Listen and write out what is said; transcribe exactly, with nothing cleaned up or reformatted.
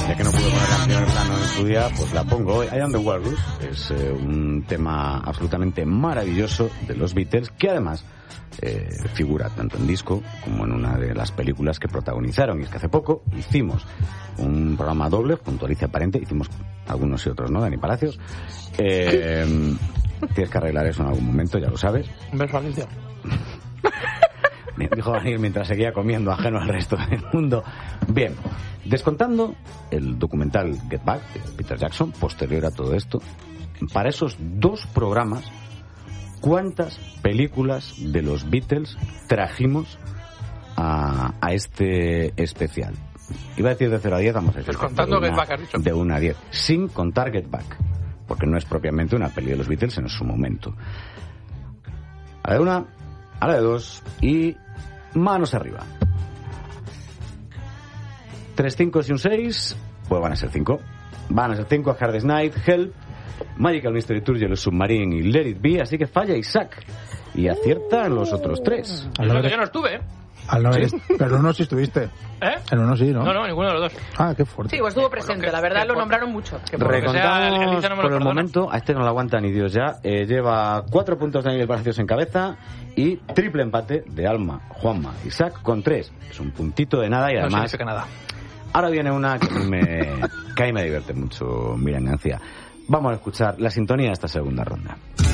Ya que no pude poner la primer plano en su día, pues la pongo hoy. I Am the Walrus es eh, un tema absolutamente maravilloso de los Beatles, que además eh, figura tanto en disco como en una de las películas que protagonizaron. Y es que hace poco hicimos un programa doble junto a Alicia Parente, hicimos algunos y otros, ¿no? Dani Palacios. Eh, tienes que arreglar eso en algún momento, ya lo sabes. Un beso, Alicia. Dijo Daniel mientras seguía comiendo, ajeno al resto del mundo. Bien, descontando el documental Get Back de Peter Jackson, posterior a todo esto, para esos dos programas, ¿cuántas películas de los Beatles trajimos a, a este especial? Iba a decir de cero a diez, vamos a decir Descontando Get Back, has dicho. De uno a diez, sin contar Get Back, porque no es propiamente una peli de los Beatles en su momento. A la de una, a la de dos y manos arriba. Tres cinco y un seis, pues van a ser cinco. Van a ser cinco a Hardest Night, Help, Magical Mystery Tour, Yellow Submarine y Let It Be, así que falla Isaac y acierta en los otros tres. Al no, que yo no estuve, ¿eh? Al no, ¿Sí? Pero uno sí estuviste. ¿Eh? El uno sí, ¿no? No, no, ninguno de los dos. Ah, qué fuerte. Sí, pues estuvo presente, la verdad lo nombraron mucho. Que por Recontamos que sea, el, el por el momento, a este no lo aguanta ni Dios ya. Eh, lleva cuatro puntos de Daniel Palacios en cabeza y triple empate de Alma, Juanma, Isaac con tres. Es un puntito de nada y además... No significa nada. Ahora viene una que me, que a mí me divierte mucho, Miriam García. Vamos a escuchar la sintonía de esta segunda ronda.